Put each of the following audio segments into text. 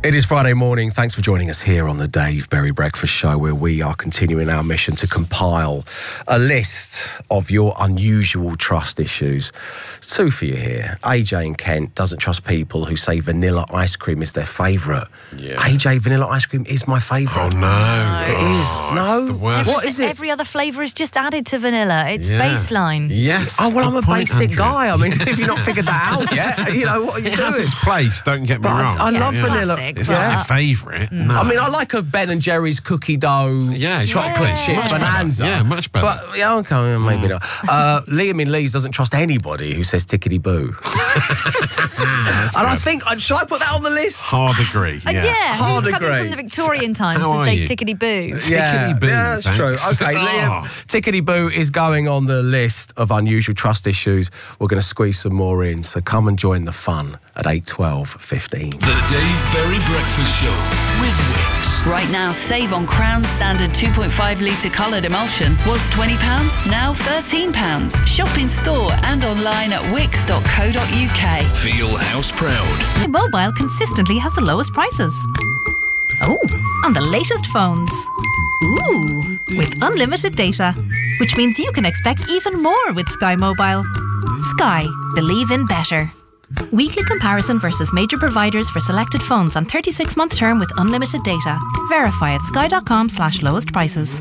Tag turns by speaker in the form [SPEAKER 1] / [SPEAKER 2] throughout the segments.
[SPEAKER 1] It is Friday morning. Thanks for joining us here on the Dave Berry Breakfast Show, where we are continuing our mission to compile a list of your unusual trust issues. It's two for you here. AJ in Kent doesn't trust people who say vanilla ice cream is their favourite.
[SPEAKER 2] Yeah.
[SPEAKER 1] AJ, vanilla ice cream is my favourite.
[SPEAKER 2] Oh, no.
[SPEAKER 1] It is. No?
[SPEAKER 2] It's the worst.
[SPEAKER 1] What is it?
[SPEAKER 3] Every other flavour is just added to vanilla. It's baseline.
[SPEAKER 2] Yes.
[SPEAKER 1] Oh, well, I'm a
[SPEAKER 2] Good point,
[SPEAKER 1] basic
[SPEAKER 2] Andrew.
[SPEAKER 1] guy. I mean, if you've not figured that out yet, you know, what are you
[SPEAKER 2] It
[SPEAKER 1] doing?
[SPEAKER 2] has its place, don't get me
[SPEAKER 1] But
[SPEAKER 2] wrong.
[SPEAKER 1] I love
[SPEAKER 3] it's
[SPEAKER 1] vanilla.
[SPEAKER 3] classic,
[SPEAKER 2] It's
[SPEAKER 3] but-
[SPEAKER 2] not my favourite. No.
[SPEAKER 1] I mean, I like a Ben and Jerry's cookie dough,
[SPEAKER 2] Yeah,
[SPEAKER 1] chocolate
[SPEAKER 2] yeah.
[SPEAKER 1] chip
[SPEAKER 2] Much better.
[SPEAKER 1] bonanza.
[SPEAKER 2] Yeah, much better.
[SPEAKER 1] But yeah, okay, maybe not. Liam in Leeds doesn't trust anybody who says tickety boo. And I think, should I put that on the list?
[SPEAKER 2] Hard agree. Yeah.
[SPEAKER 1] Hard
[SPEAKER 3] who's coming
[SPEAKER 1] agree.
[SPEAKER 3] from the Victorian times
[SPEAKER 2] How
[SPEAKER 3] to
[SPEAKER 2] are
[SPEAKER 3] say
[SPEAKER 2] you?
[SPEAKER 3] tickety boo?
[SPEAKER 2] Tickety boo,
[SPEAKER 1] yeah, that's true.
[SPEAKER 2] thanks.
[SPEAKER 1] Okay, Liam,
[SPEAKER 2] Oh.
[SPEAKER 1] tickety boo is going on the list of unusual trust issues. We're going to squeeze some more in, so come and join the fun at 8, 12, 15.
[SPEAKER 4] The Dave Berry Breakfast Show with Wix.
[SPEAKER 5] Right now, save on Crown Standard 2.5 litre coloured emulsion. Was £20, now £13. Shop in store and online at wix.co.uk.
[SPEAKER 4] Feel house proud.
[SPEAKER 6] Mobile consistently has the lowest prices. Oh, on the latest phones. Ooh, with unlimited data, which means you can expect even more with Sky Mobile. Sky, believe in better. Weekly comparison versus major providers for selected phones on 36-month term with unlimited data. Verify at sky.com/lowest prices.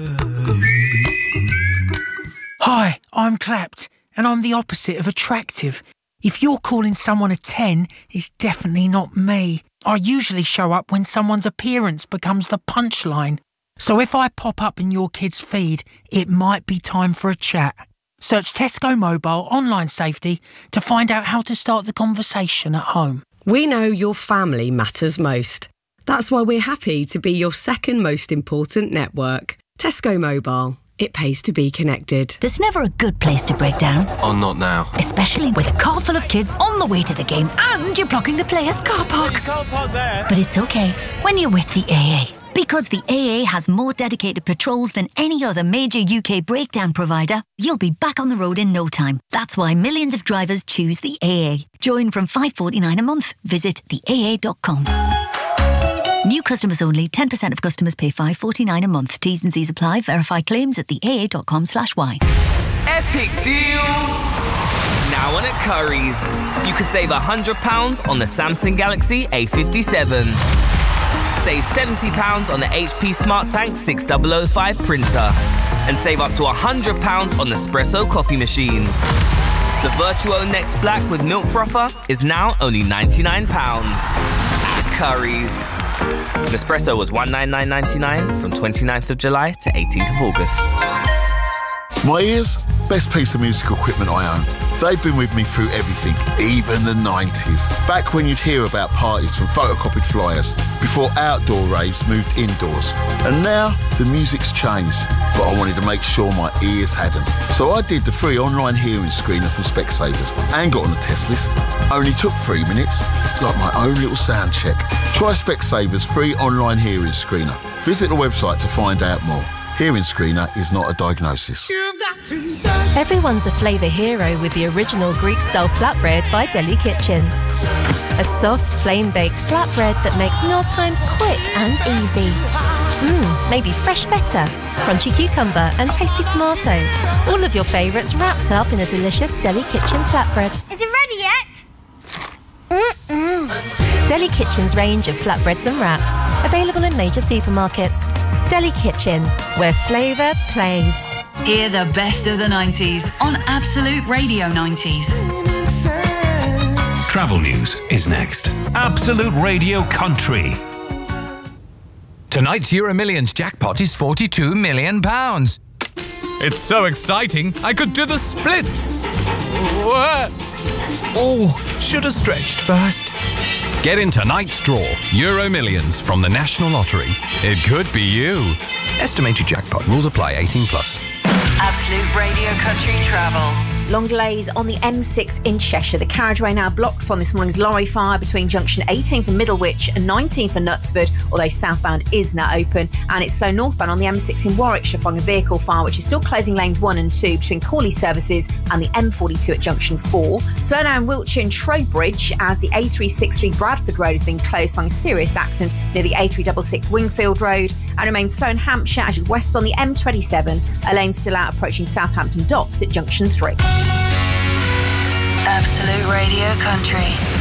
[SPEAKER 7] Hi, I'm Clapped, and I'm the opposite of attractive. If you're calling someone a 10, it's definitely not me. I usually show up when someone's appearance becomes the punchline. So if I pop up in your kid's feed, it might be time for a chat. Search Tesco Mobile Online Safety to find out how to start the conversation at home.
[SPEAKER 8] We know your family matters most. That's why we're happy to be your second most important network. Tesco Mobile. It pays to be connected.
[SPEAKER 9] There's never a good place to break down.
[SPEAKER 10] Oh, not now.
[SPEAKER 9] Especially with a car full of kids on the way to the game and you're blocking the players' car park. But it's okay when you're with the AA. Because the AA has more dedicated patrols than any other major UK breakdown provider, you'll be back on the road in no time. That's why millions of drivers choose the AA. Join from $5.49 a month. Visit theaa.com. New customers only. 10% of customers pay $5.49 a month. T's and C's apply. Verify claims at theaa.com/y.
[SPEAKER 11] Epic deals! Now on at Curry's. You could save £100 on the Samsung Galaxy A57. Save £70 on the HP Smart Tank 6005 printer. And save up to £100 on Nespresso coffee machines. The Virtuo Next Black with milk frother is now only £99. At Curry's. Nespresso was $199.99 from 29th of July to 18th of August.
[SPEAKER 12] My ears, best piece of musical equipment I own. They've been with me through everything, even the 90s. Back when you'd hear about parties from photocopied flyers, before outdoor raves moved indoors. And now, the music's changed, but I wanted to make sure my ears hadn't. So I did the free online hearing screener from Specsavers and got on the test list. Only took 3 minutes. It's like my own little sound check. Try Specsavers free online hearing screener. Visit the website to find out more. Hearing screener is not a diagnosis.
[SPEAKER 13] Everyone's a flavour hero with the original Greek-style flatbread by Deli Kitchen. A soft, flame-baked flatbread that makes mealtimes quick and easy. Maybe fresh feta, crunchy cucumber and tasty tomato. All of your favourites wrapped up in a delicious Deli Kitchen flatbread.
[SPEAKER 14] Is it ready yet?
[SPEAKER 13] Deli Kitchen's range of flatbreads and wraps, available in major supermarkets. Deli Kitchen, where flavour plays.
[SPEAKER 5] Hear the best of the 90s on Absolute Radio 90s.
[SPEAKER 4] Travel news is next. Absolute Radio Country.
[SPEAKER 15] Tonight's Euro Millions jackpot is £42 million. It's so exciting, I could do the splits. Oh, should have stretched first. Get in tonight's draw, Euro Millions from the National Lottery. It could be you. Estimated jackpot. Rules apply. 18+.
[SPEAKER 5] Absolute Radio Country Travel.
[SPEAKER 10] Long delays on the M6 in Cheshire. The carriageway now blocked from this morning's lorry fire between junction 18 for Middlewich and 19 for Knutsford, although southbound is now open. And it's slow northbound on the M6 in Warwickshire following a vehicle fire, which is still closing lanes 1 and 2 between Corley services and the M42 at junction 4. Slow now in Wiltshire and Trowbridge as the A363 Bradford Road has been closed following a serious accident near the A366 Wingfield Road, and remains slow in Hampshire as you west on the M27. A lane still out approaching Southampton Docks at junction 3.
[SPEAKER 5] Absolute Radio Country.